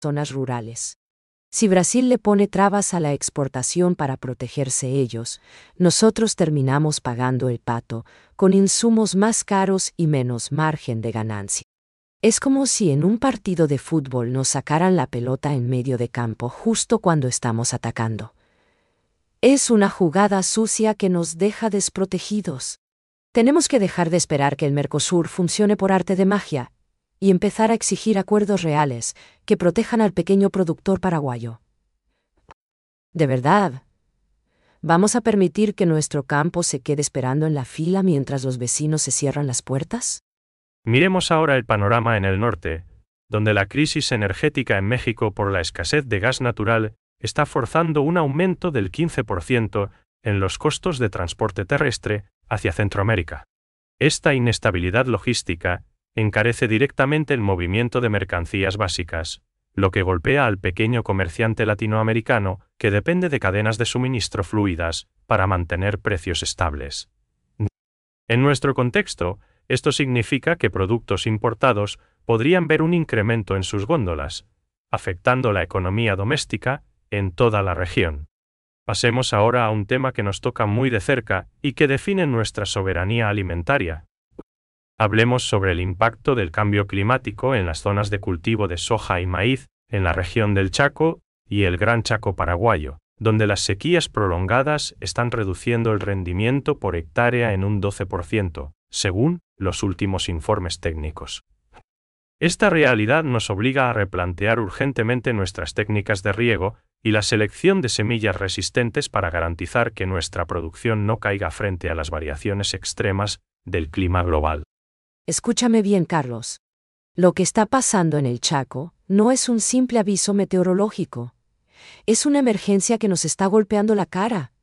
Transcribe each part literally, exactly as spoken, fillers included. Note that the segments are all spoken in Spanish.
zonas rurales. Si Brasil le pone trabas a la exportación para protegerse ellos, nosotros terminamos pagando el pato, con insumos más caros y menos margen de ganancia. Es como si en un partido de fútbol nos sacaran la pelota en medio de campo justo cuando estamos atacando. Es una jugada sucia que nos deja desprotegidos. Tenemos que dejar de esperar que el Mercosur funcione por arte de magia y empezar a exigir acuerdos reales que protejan al pequeño productor paraguayo. ¿De verdad? ¿Vamos a permitir que nuestro campo se quede esperando en la fila mientras los vecinos se cierran las puertas? Miremos ahora el panorama en el norte, donde la crisis energética en México por la escasez de gas natural está forzando un aumento del quince por ciento en los costos de transporte terrestre hacia Centroamérica. Esta inestabilidad logística encarece directamente el movimiento de mercancías básicas, lo que golpea al pequeño comerciante latinoamericano que depende de cadenas de suministro fluidas para mantener precios estables. En nuestro contexto, esto significa que productos importados podrían ver un incremento en sus góndolas, afectando la economía doméstica en toda la región. Pasemos ahora a un tema que nos toca muy de cerca y que define nuestra soberanía alimentaria. Hablemos sobre el impacto del cambio climático en las zonas de cultivo de soja y maíz en la región del Chaco y el Gran Chaco paraguayo, donde las sequías prolongadas están reduciendo el rendimiento por hectárea en un doce por ciento, según los últimos informes técnicos. Esta realidad nos obliga a replantear urgentemente nuestras técnicas de riego y la selección de semillas resistentes para garantizar que nuestra producción no caiga frente a las variaciones extremas del clima global. Escúchame bien, Carlos. Lo que está pasando en el Chaco no es un simple aviso meteorológico. Es una emergencia que nos está golpeando la cara.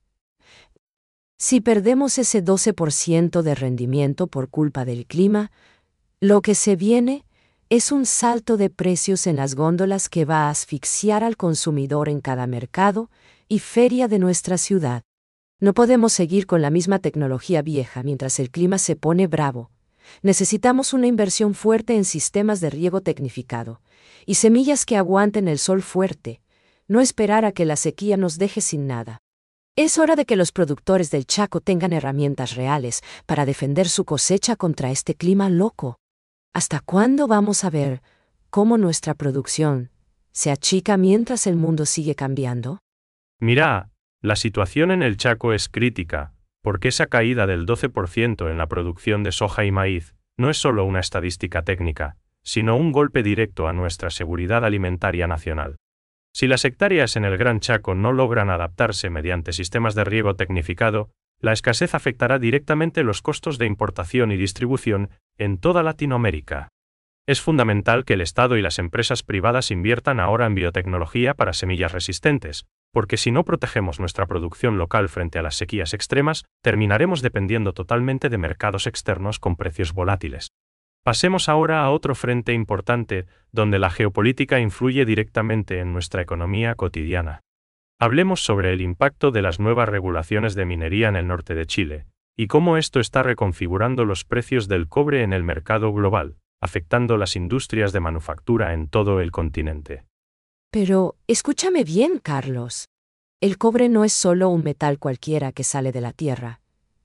Si perdemos ese doce por ciento de rendimiento por culpa del clima, lo que se viene es un salto de precios en las góndolas que va a asfixiar al consumidor en cada mercado y feria de nuestra ciudad. No podemos seguir con la misma tecnología vieja mientras el clima se pone bravo. Necesitamos una inversión fuerte en sistemas de riego tecnificado y semillas que aguanten el sol fuerte, no esperar a que la sequía nos deje sin nada. Es hora de que los productores del Chaco tengan herramientas reales para defender su cosecha contra este clima loco. ¿Hasta cuándo vamos a ver cómo nuestra producción se achica mientras el mundo sigue cambiando? Mira, la situación en el Chaco es crítica, porque esa caída del doce por ciento en la producción de soja y maíz no es solo una estadística técnica, sino un golpe directo a nuestra seguridad alimentaria nacional. Si las hectáreas en el Gran Chaco no logran adaptarse mediante sistemas de riego tecnificado, la escasez afectará directamente los costos de importación y distribución en toda Latinoamérica. Es fundamental que el Estado y las empresas privadas inviertan ahora en biotecnología para semillas resistentes, porque si no protegemos nuestra producción local frente a las sequías extremas, terminaremos dependiendo totalmente de mercados externos con precios volátiles. Pasemos ahora a otro frente importante, donde la geopolítica influye directamente en nuestra economía cotidiana. Hablemos sobre el impacto de las nuevas regulaciones de minería en el norte de Chile, y cómo esto está reconfigurando los precios del cobre en el mercado global, afectando las industrias de manufactura en todo el continente. Pero, escúchame bien, Carlos. El cobre no es solo un metal cualquiera que sale de la tierra.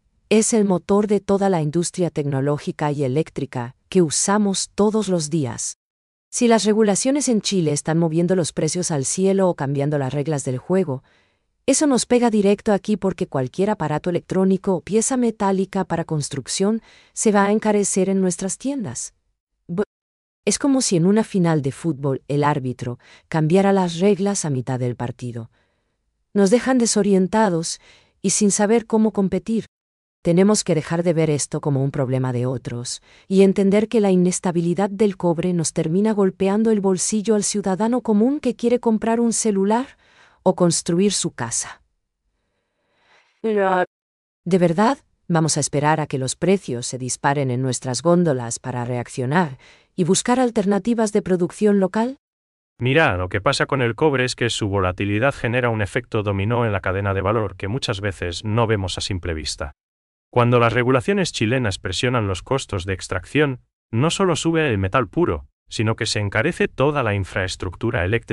Es el motor de toda la industria tecnológica y eléctrica que usamos todos los días. Si las regulaciones en Chile están moviendo los precios al cielo o cambiando las reglas del juego, eso nos pega directo aquí porque cualquier aparato electrónico o pieza metálica para construcción se va a encarecer en nuestras tiendas. Es como si en una final de fútbol el árbitro cambiara las reglas a mitad del partido. Nos dejan desorientados y sin saber cómo competir. Tenemos que dejar de ver esto como un problema de otros y entender que la inestabilidad del cobre nos termina golpeando el bolsillo al ciudadano común que quiere comprar un celular o construir su casa. ¿De verdad vamos a esperar a que los precios se disparen en nuestras góndolas para reaccionar y buscar alternativas de producción local? Mira, lo que pasa con el cobre es que su volatilidad genera un efecto dominó en la cadena de valor que muchas veces no vemos a simple vista. Cuando las regulaciones chilenas presionan los costos de extracción, no solo sube el metal puro, sino que se encarece toda la infraestructura eléctrica